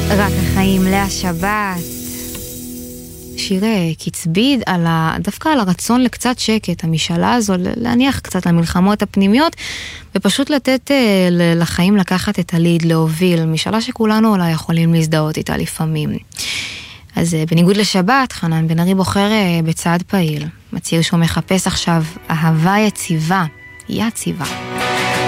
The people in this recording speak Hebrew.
רק החיים להשבת. שיר קצבי דווקא על הרצון לקצת שקט, המשאלה הזו, להניח קצת למלחמות הפנימיות, ופשוט לתת לחיים לקחת את הליד, להוביל, משאלה שכולנו אולי יכולים להזדהות איתה לפעמים. אז בניגוד לשבת, חנן בן ארי בוחר בצעד פעיל, מצהיר שהוא מחפש עכשיו אהבה יציבה, יציבה.